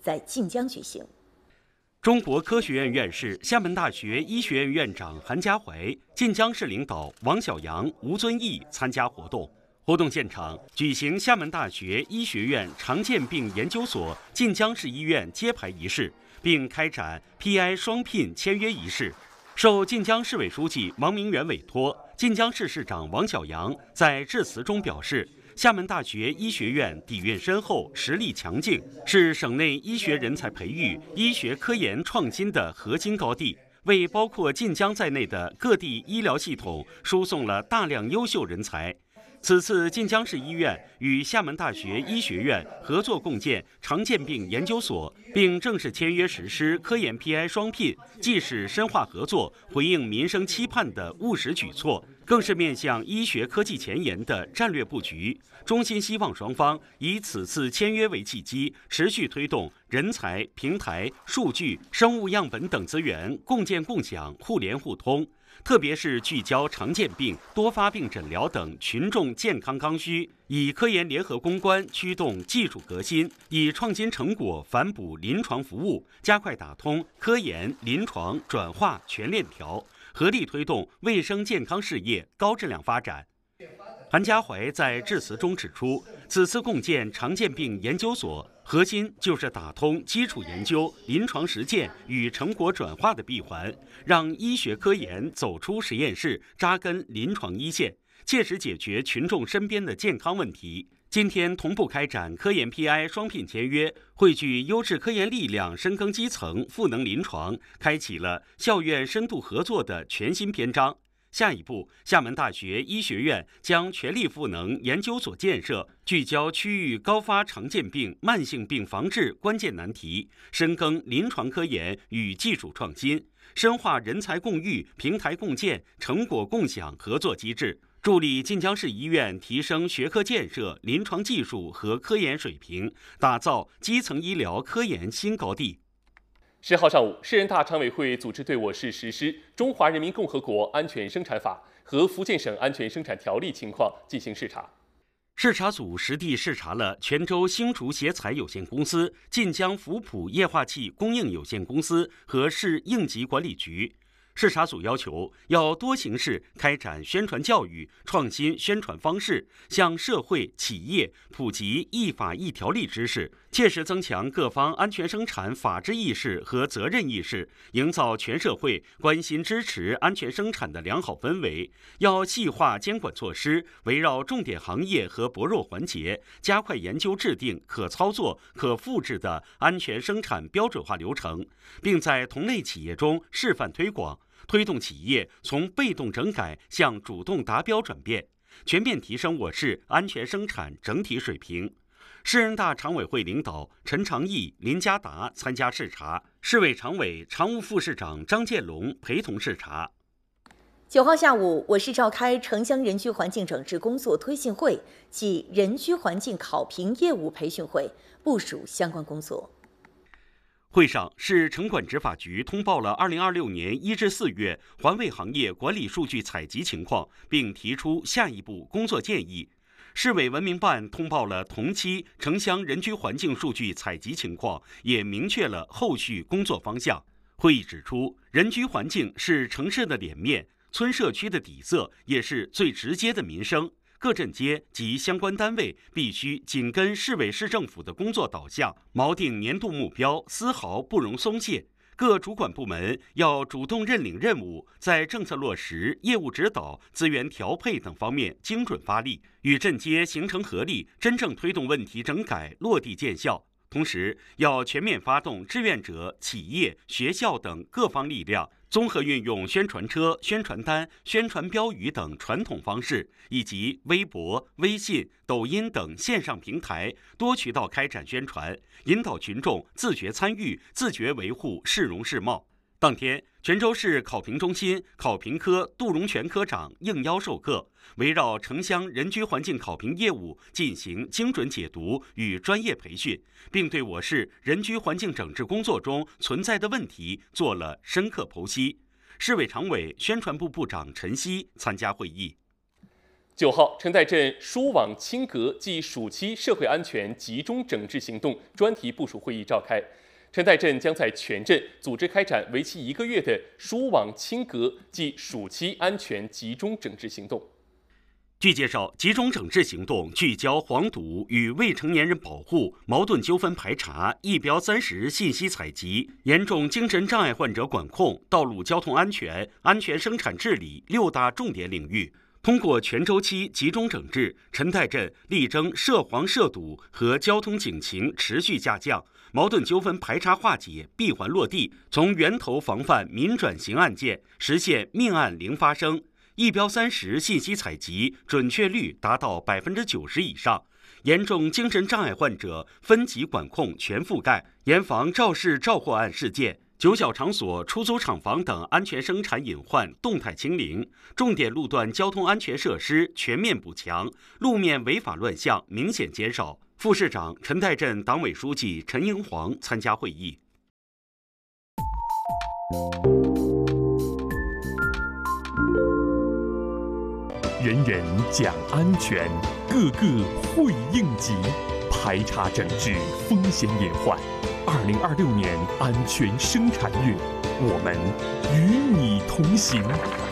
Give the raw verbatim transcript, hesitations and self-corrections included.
在晋江举行。 中国科学院院士、厦门大学医学院院长韩家怀、晋江市领导王晓阳、吴尊义参加活动。活动现场举行厦门大学医学院常见病研究所晋江市医院揭牌仪式，并开展 P I 双聘签约仪式。受晋江市委书记王明远委托，晋江市市长王晓阳在致辞中表示，厦门大学医学院底蕴深厚，实力强劲，是省内医学人才培育、医学科研创新的核心高地，为包括晋江在内的各地医疗系统输送了大量优秀人才。此次晋江市医院与厦门大学医学院合作共建常见病研究所，并正式签约实施科研 P I 双聘，既是深化合作、回应民生期盼的务实举措，更是面向医学科技前沿的战略布局。衷心希望双方以此次签约为契机，持续推动人才、平台、数据、生物样本等资源共建共享、互联互通。特别是聚焦常见病、多发病诊疗等群众健康刚需，以科研联合攻关驱动技术革新，以创新成果反哺临床服务，加快打通科研、临床转化全链条，合力推动卫生健康事业高质量发展。韩家怀在致辞中指出，此次共建常见病研究所，核心就是打通基础研究、临床实践与成果转化的闭环，让医学科研走出实验室，扎根临床一线，切实解决群众身边的健康问题。今天同步开展科研 P I 双聘签约，汇聚优质科研力量，深耕基层，赋能临床，开启了校院深度合作的全新篇章。下一步，厦门大学医学院将全力赋能研究所建设，聚焦区域高发常见病、慢性病防治关键难题，深耕临床科研与技术创新，深化人才共育、平台共建、成果共享合作机制，助力晋江市医院提升学科建设、临床技术和科研水平，打造基层医疗科研新高地。 十号上午，市人大常委会组织对我市实施《中华人民共和国安全生产法》和福建省安全生产条例情况进行视察。 视察组实地视察了泉州星竹协材有限公司、晋江福普液化气供应有限公司和市应急管理局。视察组要求要多形式开展宣传教育，创新宣传方式，向社会企业普及一法一条例知识，切实增强各方安全生产法治意识和责任意识，营造全社会关心支持安全生产的良好氛围。要细化监管措施，围绕重点行业和薄弱环节，加快研究制定可操作、可复制的安全生产标准化流程，并在同类企业中示范推广，推动企业从被动整改向主动达标转变，全面提升我市安全生产整体水平。市人大常委会领导陈长义、林家达参加视察，市委常委、常务副市长张建龙陪同视察。 九号下午，我市召开城乡人居环境整治工作推进会暨人居环境考评业务培训会，部署相关工作。 会上，市城管执法局通报了二零二六年一至四月环卫行业管理数据采集情况，并提出下一步工作建议。市委文明办通报了同期城乡人居环境数据采集情况，也明确了后续工作方向。会议指出，人居环境是城市的脸面，村社区的底色，也是最直接的民生。各镇街及相关单位必须紧跟市委市政府的工作导向，锚定年度目标，丝毫不容松懈。各主管部门要主动认领任务，在政策落实、业务指导、资源调配等方面精准发力，与镇街形成合力，真正推动问题整改落地见效。同时，要全面发动志愿者、企业、学校等各方力量，综合运用宣传车、宣传单、宣传标语等传统方式，以及微博、微信、抖音等线上平台多渠道开展宣传，引导群众自觉参与、自觉维护市容市貌。当天，泉州市考评中心考评科杜荣全科长应邀授课，围绕城乡人居环境考评业务进行精准解读与专业培训，并对我市人居环境整治工作中存在的问题做了深刻剖析。市委常委、宣传部部长陈希参加会议。 九号，陈代镇疏网清格暨暑期社会安全集中整治行动专题部署会议召开。陈代镇将在全镇组织开展为期一个月的疏网清格暨暑期安全集中整治行动。 据介绍，集中整治行动聚焦黄赌与未成年人保护、矛盾纠纷排查、一标三十信息采集、严重精神障碍患者管控、道路交通安全、安全生产治理六大重点领域。通过全周期集中整治，陈代镇力争涉黄涉赌和交通警情持续下降，矛盾纠纷排查化解、闭环落地，从源头防范民转刑案件，实现命案零发生。一标三十信息采集准确率达到百分之九十以上，严重精神障碍患者分级管控全覆盖，严防肇事肇祸案事件。酒小场所、出租厂房等安全生产隐患动态清零，重点路段交通安全设施全面补强，路面违法乱象明显减少。副市长、陈代镇党委书记陈英煌参加会议。 人人讲安全，个个会应急，排查整治风险隐患。二零二六年安全生产月，我们与你同行。